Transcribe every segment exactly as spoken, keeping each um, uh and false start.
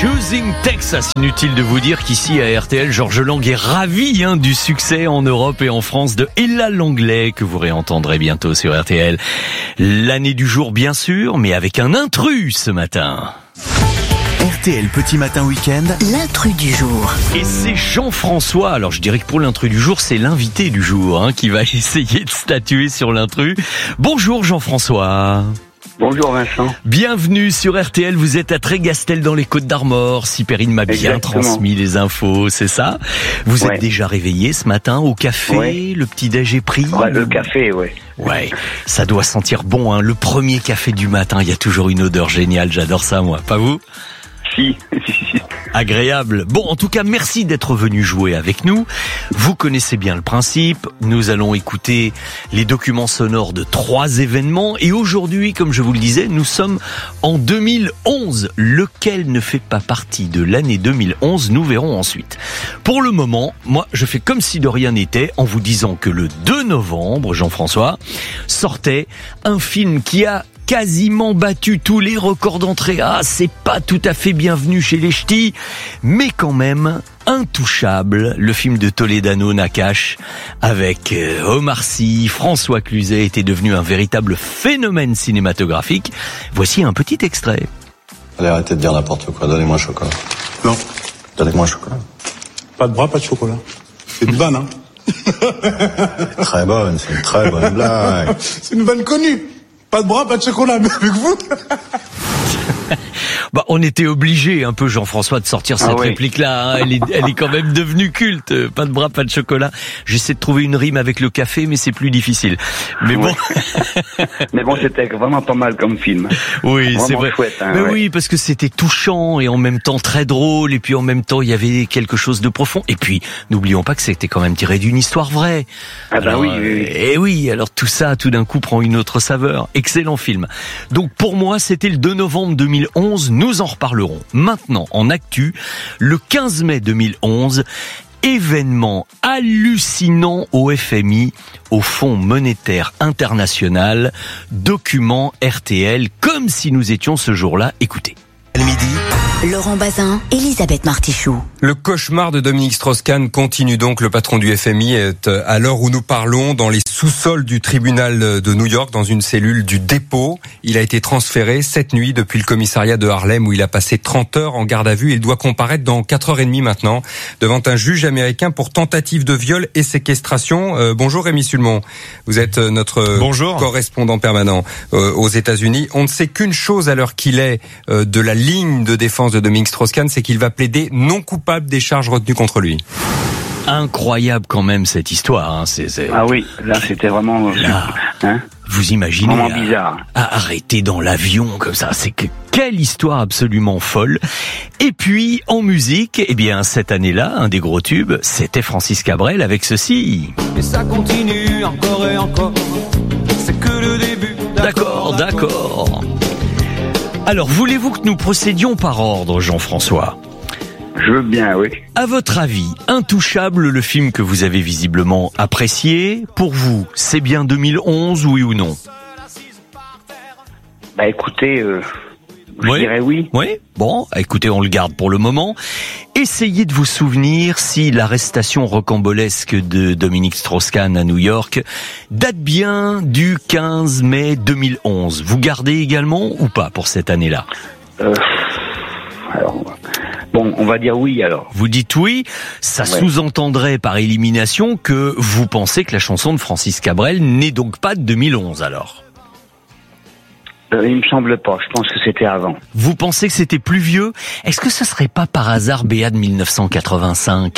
Choosing Texas. Inutile de vous dire qu'ici à R T L, Georges Lang est ravi hein, du succès en Europe et en France de Ella Langlais que vous réentendrez bientôt sur R T L. L'année du jour bien sûr, mais avec un intrus ce matin. R T L Petit Matin Week-end, l'intrus du jour. Et c'est Jean-François, alors je dirais que pour l'intrus du jour, c'est l'invité du jour hein, qui va essayer de statuer sur l'intrus. Bonjour Jean-François. Bonjour Vincent. Bienvenue sur R T L, vous êtes à Trégastel dans les Côtes-d'Armor. Si Perrine m'a bien Exactement. transmis les infos, c'est ça? Vous Ouais. êtes déjà réveillé ce matin au café, Ouais. le petit-déj est pris? Ouais, le café, ouais. Ouais, ça doit sentir bon, hein. Le premier café du matin, il y a toujours une odeur géniale, j'adore ça moi, pas vous? Si, si, si. Agréable. Bon, en tout cas, merci d'être venu jouer avec nous. Vous connaissez bien le principe. Nous allons écouter les documents sonores de trois événements. Et aujourd'hui, comme je vous le disais, nous sommes en deux mille onze. Lequel ne fait pas partie de l'année deux mille onze, nous verrons ensuite. Pour le moment, moi, je fais comme si de rien n'était en vous disant que le deux novembre, Jean-François, sortait un film qui a quasiment battu tous les records d'entrée. Ah, c'est pas tout à fait bienvenu chez les ch'tis, mais quand même intouchable. Le film de Toledano Nakache avec Omar Sy, François Cluzet était devenu un véritable phénomène cinématographique. Voici un petit extrait. Allez, arrêtez de dire n'importe quoi, donnez-moi un chocolat. Non, Donnez-moi un chocolat. pas de bras, pas de chocolat. C'est une vanne, hein. Très bonne, c'est une très bonne blague. C'est une vanne connue. Pas de bras, pas de chocolat, mais avec vous. Bah, on était obligé un peu, Jean-François, de sortir cette Ah oui. réplique-là. Hein. Elle est, elle est quand même devenue culte. Pas de bras, pas de chocolat. J'essaie de trouver une rime avec le café, mais c'est plus difficile. Mais bon, Mais bon, c'était vraiment pas mal comme film. oui, Vraiment c'est vrai. chouette, hein, mais ouais. oui, parce que c'était touchant et en même temps très drôle. Et puis en même temps, il y avait quelque chose de profond. Et puis, n'oublions pas que c'était quand même tiré d'une histoire vraie. Ah bah Alors, oui, oui, oui. Et oui, alors tout ça, tout d'un coup, prend une autre saveur. Excellent film. Donc pour moi, c'était le deux novembre deux mille onze. Nous en reparlerons maintenant en actu. Le quinze mai deux mille onze, événement hallucinant au F M I, au Fonds monétaire international. Document R T L, comme si nous étions ce jour-là. Écoutez. midi, Laurent Bazin, Elisabeth Martichoux. Le cauchemar de Dominique Strauss-Kahn continue donc. Le patron du F M I est, à l'heure où nous parlons, dans les sous-sols du tribunal de New York, dans une cellule du dépôt. Il a été transféré cette nuit depuis le commissariat de Harlem où il a passé trente heures en garde à vue. Il doit comparaître dans quatre heures trente maintenant devant un juge américain pour tentative de viol et séquestration. Euh, bonjour Rémi Sulmon. Vous êtes notre Bonjour. correspondant permanent euh, aux États-Unis. On ne sait qu'une chose à l'heure qu'il est euh, de la ligne de défense de Dominique Strauss-Kahn, c'est qu'il va plaider non coupable des charges retenues contre lui. Incroyable quand même cette histoire. Hein. C'est, c'est... Ah oui, là, c'était vraiment... Là. Hein Vous imaginez Vraiment à- bizarre. à arrêter dans l'avion comme ça, c'est que quelle histoire absolument folle. Et puis en musique, eh bien cette année-là, un des gros tubes, c'était Francis Cabrel avec ceci. Et ça continue encore et encore. C'est que le début. D'accord, d'accord. Alors, voulez-vous que nous procédions par ordre, Jean-François ? Je veux bien, oui. À votre avis, Intouchable, le film que vous avez visiblement apprécié, pour vous, c'est bien deux mille onze, oui ou non ? Bah écoutez, euh, je Oui. dirais oui. Oui ? Bon, écoutez, on le garde pour le moment. Essayez de vous souvenir si l'arrestation rocambolesque de Dominique Strauss-Kahn à New York date bien du quinze mai deux mille onze. Vous gardez également ou pas pour cette année-là ? Euh, alors, bon, on va dire oui alors. Vous dites oui, ça Ouais. sous-entendrait par élimination que vous pensez que la chanson de Francis Cabrel n'est donc pas de deux mille onze alors. Euh, il me semble pas, je pense que c'était avant. Vous pensez que c'était plus vieux ? Est-ce que ce serait pas par hasard Béat de mille neuf cent quatre-vingt-cinq ?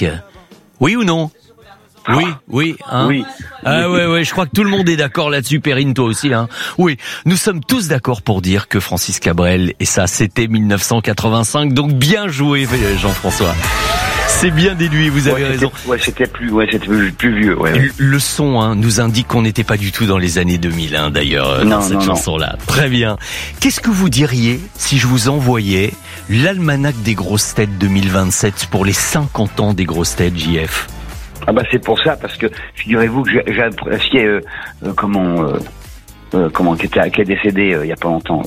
Oui ou non ? Oui, oui, hein. Oui. Ah ouais, ouais, je crois que tout le monde est d'accord là-dessus, Perrine, toi aussi, hein. Oui, nous sommes tous d'accord pour dire que Francis Cabrel, et ça, c'était mille neuf cent quatre-vingt-cinq, donc bien joué, Jean-François. C'est bien déduit, vous avez Ouais, raison. c'était- Ouais, c'était plus, ouais, c'était plus, plus vieux, ouais. ouais. Le- Le son hein, nous indique qu'on n'était pas du tout dans les années deux mille, hein, d'ailleurs, euh, dans Non, cette non, non. chanson-là. Très bien. Qu'est-ce que vous diriez si je vous envoyais l'almanach des grosses têtes deux mille vingt-sept pour les cinquante ans des grosses têtes, J F ? Ah bah c'est pour ça, parce que figurez-vous que j'ai j'ai apprécié, euh, euh, comment, euh, euh, comment, qui, était, qui est décédé euh, il y a pas longtemps.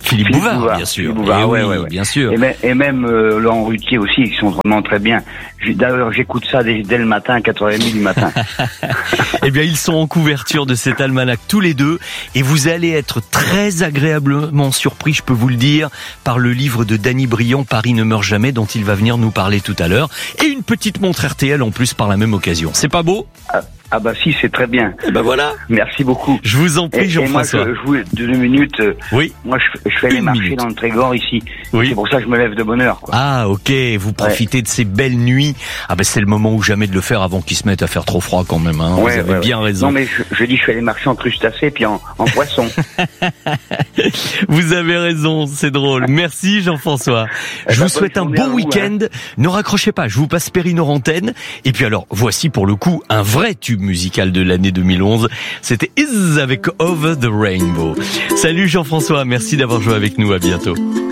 Philippe, Philippe Bouvard, Bouvard, bien sûr. Philippe Bouvard, et ouais, oui, ouais, ouais. bien sûr. Et même, et même euh, Laurent Ruquier aussi, ils sont vraiment très bien. D'ailleurs, j'écoute ça dès, dès le matin, à quatre heures trente du matin. Eh bien, ils sont en couverture de cet almanach tous les deux, et vous allez être très agréablement surpris, je peux vous le dire, par le livre de Danny Briand, Paris ne meurt jamais, dont il va venir nous parler tout à l'heure, et une petite montre R T L en plus par la même occasion. C'est pas beau ? Ah. Ah bah si, c'est très bien. Et ben voilà. Merci beaucoup. Je vous en prie, Jean-François. Et moi, je joue deux minutes. Oui. Moi, je, je fais Une les marchés minute. dans le Trégor ici. Oui. C'est pour ça que je me lève de bonne heure, quoi. Ah, ok. Vous profitez ouais. de ces belles nuits. Ah ben c'est le moment ou jamais de le faire avant qu'ils se mettent à faire trop froid quand même. Hein. Ouais, vous avez ouais, bien ouais. raison. Non mais je, je dis, je fais les marchés en crustacés puis en, en poisson. Vous avez raison, c'est drôle. Merci Jean-François. Je vous souhaite un bon week-end. Hein. Ne raccrochez pas, je vous passe Périno Antenne. Et puis alors, voici pour le coup un vrai tube musical de l'année deux mille onze. C'était Is avec Over the Rainbow. Salut Jean-François, merci d'avoir joué avec nous, à bientôt.